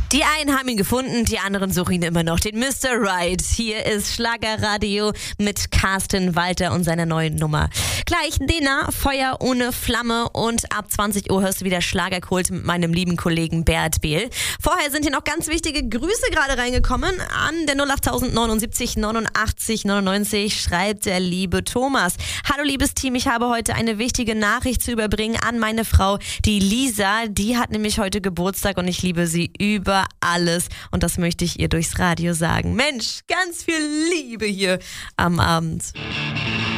Die einen haben ihn gefunden, die anderen suchen ihn immer noch. Den Mr. Right. Hier ist Schlagerradio mit Carsten Walter und seiner neuen Nummer. Gleich Dena, Feuer ohne Flamme, und ab 20 Uhr hörst du wieder Schlagerkult mit meinem lieben Kollegen Bert Behl. Vorher sind hier noch ganz wichtige Grüße gerade reingekommen. An der 08000 79 89 99 schreibt der liebe Thomas: Hallo liebes Team, ich habe heute eine wichtige Nachricht zu überbringen an meine Frau, die Lisa. Die hat nämlich heute Geburtstag und ich liebe sie über alles. Und das möchte ich ihr durchs Radio sagen. Mensch, ganz viel Liebe hier am Abend.